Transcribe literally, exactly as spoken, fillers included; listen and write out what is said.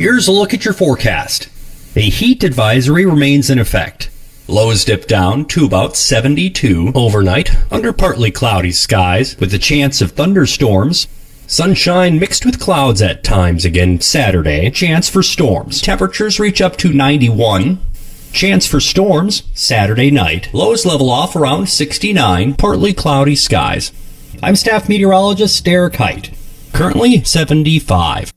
Here's a look at your forecast. A heat advisory remains in effect. Lows dip down to about seventy-two overnight under partly cloudy skies with a chance of thunderstorms. Sunshine mixed with clouds at times again Saturday. Chance for storms. Temperatures reach up to ninety-one. Chance for storms Saturday night. Lows level off around sixty-nine. Partly cloudy skies. I'm staff meteorologist Derek Height. Currently seventy-five.